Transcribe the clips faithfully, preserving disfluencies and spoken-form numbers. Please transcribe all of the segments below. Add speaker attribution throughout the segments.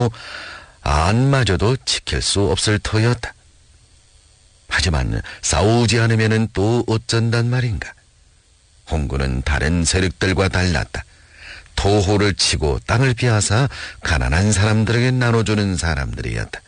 Speaker 1: 안마저도 지킬 수 없을 터였다. 하지만 싸우지 않으면 또 어쩐단 말인가. 홍군은 다른 세력들과 달랐다. 토호를 치고 땅을 비하사 가난한 사람들에게 나눠주는 사람들이었다.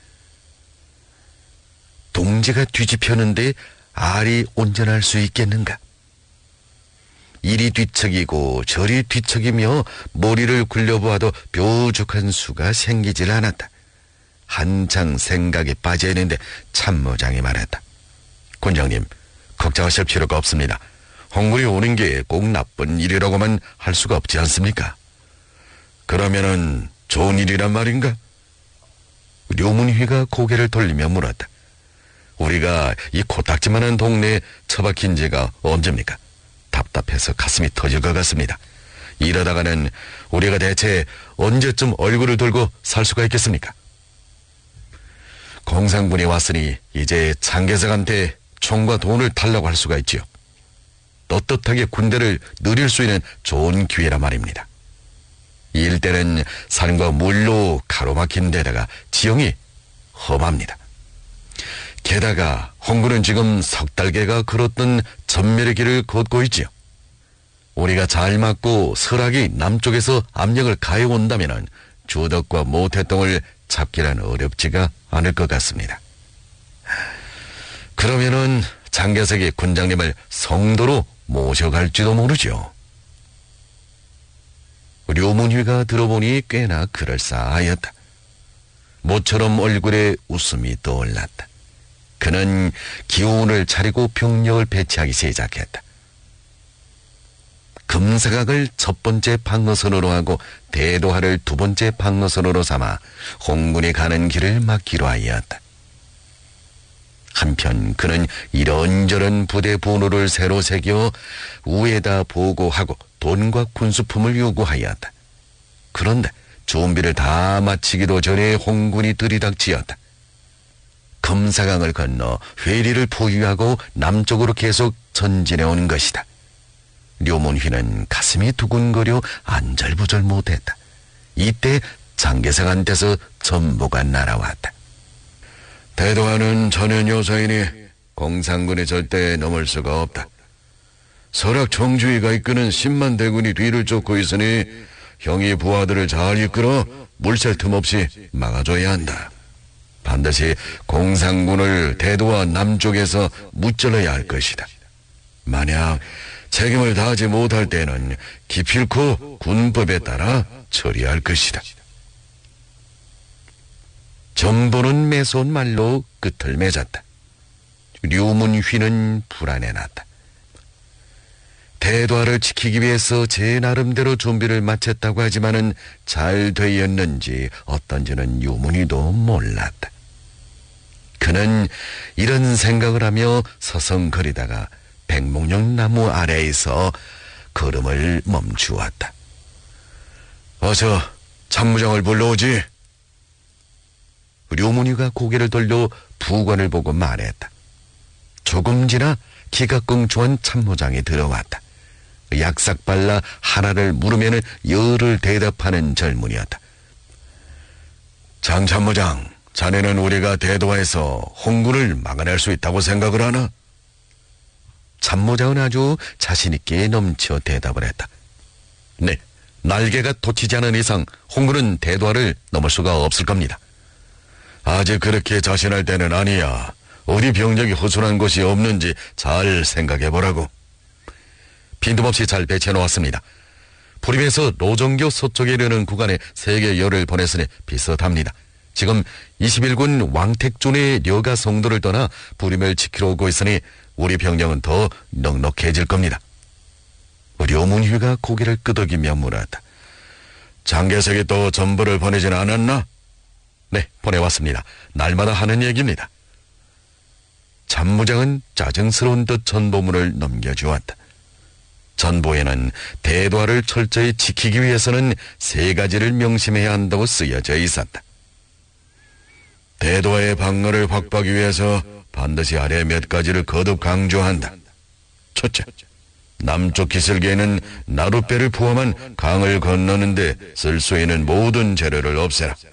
Speaker 1: 동지가 뒤집혔는데 알이 온전할 수 있겠는가? 이리 뒤척이고 저리 뒤척이며 머리를 굴려보아도 뾰족한 수가 생기질 않았다. 한창 생각에 빠져있는데 참모장이 말했다. 군장님, 걱정하실 필요가 없습니다. 홍군이 오는 게 꼭 나쁜 일이라고만 할 수가 없지 않습니까? 그러면은 좋은 일이란 말인가? 류문휘가 고개를 돌리며 물었다. 우리가 이 코딱지만한 동네에 처박힌 지가 언제입니까? 답답해서 가슴이 터질 것 같습니다. 이러다가는 우리가 대체 언제쯤 얼굴을 들고 살 수가 있겠습니까? 공산군이 왔으니 이제 장개석한테 총과 돈을 달라고 할 수가 있지요. 떳떳하게 군대를 누릴 수 있는 좋은 기회라 말입니다. 이 일대는 산과 물로 가로막힌 데다가 지형이 험합니다. 게다가 홍군은 지금 석 달개가 걸었던 전멸의 길을 걷고 있지요. 우리가 잘 막고 설악이 남쪽에서 압력을 가해온다면 주덕과 모태동을 잡기란 어렵지가 않을 것 같습니다. 그러면은 장개석이 군장님을 성도로 모셔갈지도 모르죠. 류문휘가 들어보니 꽤나 그럴싸하였다. 모처럼 얼굴에 웃음이 떠올랐다. 그는 기운을 차리고 병력을 배치하기 시작했다. 금사각을 첫 번째 방어선으로 하고 대도하를 두 번째 방어선으로 삼아 홍군이 가는 길을 막기로 하였다. 한편 그는 이런저런 부대 번호를 새로 새겨 우에다 보고하고 돈과 군수품을 요구하였다. 그런데 준비를 다 마치기도 전에 홍군이 들이닥치었다. 금사강을 건너 회리를 포위하고 남쪽으로 계속 전진해 오는 것이다. 류문휘는 가슴이 두근거려 안절부절 못했다. 이때 장개석한테서 전보가 날아왔다. 대도하는 전현 요사이니 공산군이 절대 넘을 수가 없다. 설악 청주의가 이끄는 십만 대군이 뒤를 쫓고 있으니 형이 부하들을 잘 이끌어 물샐 틈 없이 막아줘야 한다. 반드시 공산군을 대도와 남쪽에서 무찔러야 할 것이다. 만약 책임을 다하지 못할 때는 기필코 군법에 따라 처리할 것이다. 전보는 매서운 말로 끝을 맺었다. 류문휘는 불안해났다. 대도하를 지키기 위해서 제 나름대로 준비를 마쳤다고 하지만은 잘 되었는지 어떤지는 류문휘도 몰랐다. 그는 이런 생각을 하며 서성거리다가 백목령 나무 아래에서 걸음을 멈추었다. 어서 참무장을 불러오지. 류문휘가 고개를 돌려 부관을 보고 말했다. 조금 지나 기가 끙충한 참모장이 들어왔다. 약삭 발라 하나를 물으면 열을 대답하는 젊은이였다. 장 참모장, 자네는 우리가 대도하에서 홍군을 막아낼 수 있다고 생각을 하나? 참모장은 아주 자신있게 넘쳐 대답을 했다. 네, 날개가 돋치지 않은 이상 홍군은 대도하를 넘을 수가 없을 겁니다. 아직 그렇게 자신할 때는 아니야. 어디 병력이 허술한 곳이 없는지 잘 생각해보라고. 빈틈없이 잘 배치해놓았습니다. 부림에서 노정교 서쪽에 이르는 구간에 세계 열을 보냈으니 비슷합니다. 지금 이십일 군 왕택존의 려가 성도를 떠나 부림을 지키러 오고 있으니 우리 병력은 더 넉넉해질 겁니다. 류문휘가 고개를 끄덕이며 물었다. 장개석이 또 전부를 보내진 않았나? 네, 보내왔습니다. 날마다 하는 얘기입니다. 참무장은 짜증스러운 듯 전보문을 넘겨주었다. 전보에는 대도하를 철저히 지키기 위해서는 세 가지를 명심해야 한다고 쓰여져 있었다. 대도하의 방어를 확보하기 위해서 반드시 아래 몇 가지를 거듭 강조한다. 첫째, 남쪽 기슭에는 나룻배를 포함한 강을 건너는데 쓸 수 있는 모든 재료를 없애라.